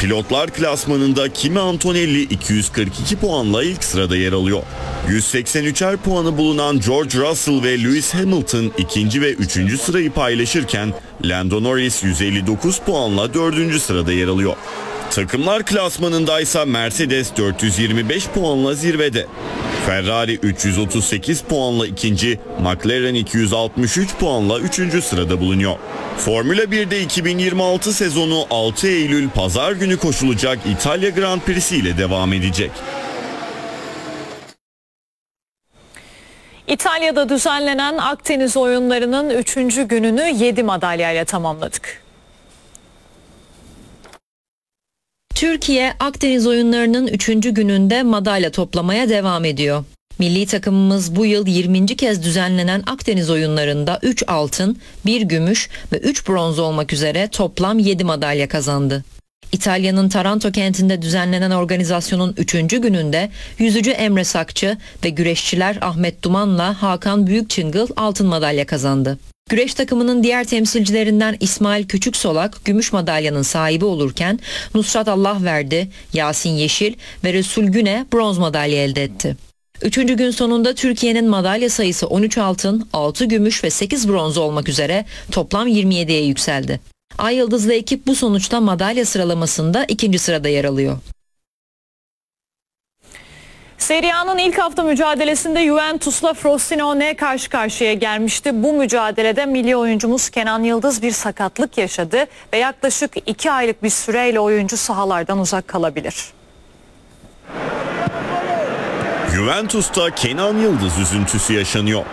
Pilotlar klasmanında Kimi Antonelli 242 puanla ilk sırada yer alıyor. 183'er puanı bulunan George Russell ve Lewis Hamilton ikinci ve üçüncü sırayı paylaşırken Lando Norris 159 puanla dördüncü sırada yer alıyor. Takımlar klasmanında ise Mercedes 425 puanla zirvede. Ferrari 338 puanla ikinci, McLaren 263 puanla üçüncü sırada bulunuyor. Formula 1'de 2026 sezonu 6 Eylül Pazar günü koşulacak İtalya Grand Prix'si ile devam edecek. İtalya'da düzenlenen Akdeniz oyunlarının 3. gününü 7 madalyayla tamamladık. Türkiye Akdeniz oyunlarının 3. gününde madalya toplamaya devam ediyor. Milli takımımız bu yıl 20. kez düzenlenen Akdeniz oyunlarında 3 altın, 1 gümüş ve 3 bronz olmak üzere toplam 7 madalya kazandı. İtalya'nın Taranto kentinde düzenlenen organizasyonun 3. gününde yüzücü Emre Sakçı ve güreşçiler Ahmet Duman'la Hakan Büyükçıngıl altın madalya kazandı. Güreş takımının diğer temsilcilerinden İsmail Küçüksolak gümüş madalyanın sahibi olurken Nusrat Allahverdi, Yasin Yeşil ve Resul Güne bronz madalya elde etti. 3. gün sonunda Türkiye'nin madalya sayısı 13 altın, 6 gümüş ve 8 bronz olmak üzere toplam 27'ye yükseldi. Ay Yıldızlı ekip bu sonuçta madalya sıralamasında 2. sırada yer alıyor. Serie A'nın ilk hafta mücadelesinde Juventus'la Frosinone karşı karşıya gelmişti. Bu mücadelede milli oyuncumuz Kenan Yıldız bir sakatlık yaşadı ve yaklaşık 2 aylık bir süreyle oyuncu sahalardan uzak kalabilir. Juventus'ta Kenan Yıldız üzüntüsü yaşanıyor.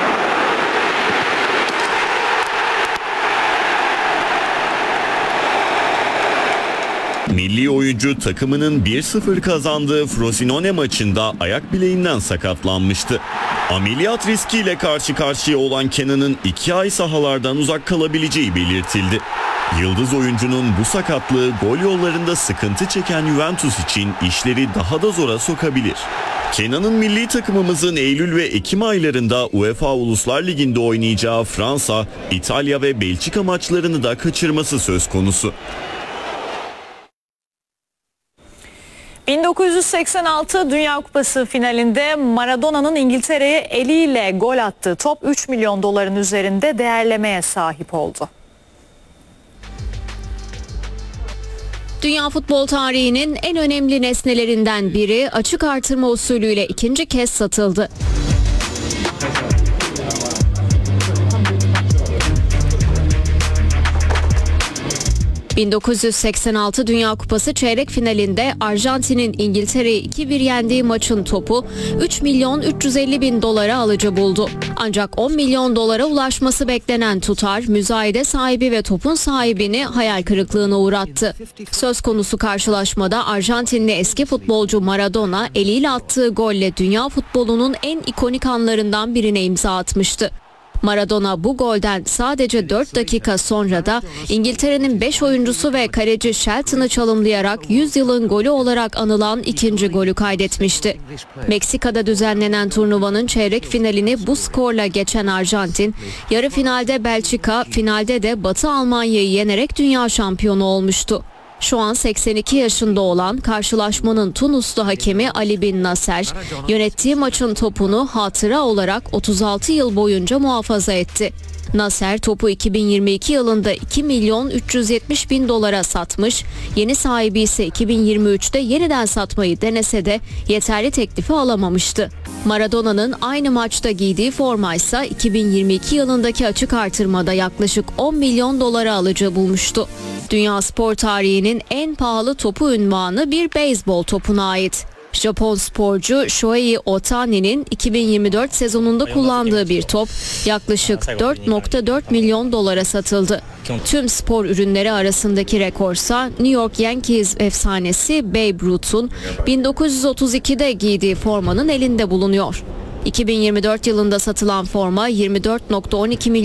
Milli oyuncu takımının 1-0 kazandığı Frosinone maçında ayak bileğinden sakatlanmıştı. Ameliyat riskiyle karşı karşıya olan Kenan'ın 2 ay sahalardan uzak kalabileceği belirtildi. Yıldız oyuncunun bu sakatlığı gol yollarında sıkıntı çeken Juventus için işleri daha da zora sokabilir. Kenan'ın milli takımımızın Eylül ve Ekim aylarında UEFA Uluslar Ligi'nde oynayacağı Fransa, İtalya ve Belçika maçlarını da kaçırması söz konusu. 1986 Dünya Kupası finalinde Maradona'nın İngiltere'ye eliyle gol attığı top 3 milyon doların üzerinde değerlemeye sahip oldu. Dünya futbol tarihinin en önemli nesnelerinden biri açık artırma usulüyle ikinci kez satıldı. ...1986 Dünya Kupası çeyrek finalinde Arjantin'in İngiltere'yi 2-1 yendiği maçın topu 3 milyon 350 bin dolara alıcı buldu. Ancak 10 milyon dolara ulaşması beklenen tutar müzayede sahibi ve topun sahibini hayal kırıklığına uğrattı. Söz konusu karşılaşmada Arjantinli eski futbolcu Maradona eliyle attığı golle dünya futbolunun en ikonik anlarından birine imza atmıştı. Maradona bu golden sadece 4 dakika sonra da İngiltere'nin 5 oyuncusu ve kaleci Shelton'ı çalımlayarak 100 yılın golü olarak anılan ikinci golü kaydetmişti. Meksika'da düzenlenen turnuvanın çeyrek finalini bu skorla geçen Arjantin, yarı finalde Belçika, finalde de Batı Almanya'yı yenerek dünya şampiyonu olmuştu. Şu an 82 yaşında olan karşılaşmanın Tunuslu hakemi Ali Bin Nasser, yönettiği maçın topunu hatıra olarak 36 yıl boyunca muhafaza etti. Nasser topu 2022 yılında 2 milyon 370 bin dolara satmış, yeni sahibi ise 2023'te yeniden satmayı denese de yeterli teklifi alamamıştı. Maradona'nın aynı maçta giydiği forma ise 2022 yılındaki açık artırmada yaklaşık 10 milyon dolara alıcı bulmuştu. Dünya spor tarihinin en pahalı topu unvanı bir beyzbol topuna ait. Japon sporcu Shohei Ohtani'nin 2024 sezonunda kullandığı bir top yaklaşık 4,4 milyon dolara satıldı. Tüm spor ürünleri arasındaki rekorsa New York Yankees efsanesi Babe Ruth'un 1932'de giydiği formanın elinde bulunuyor. 2024 yılında satılan forma 24,12 milyon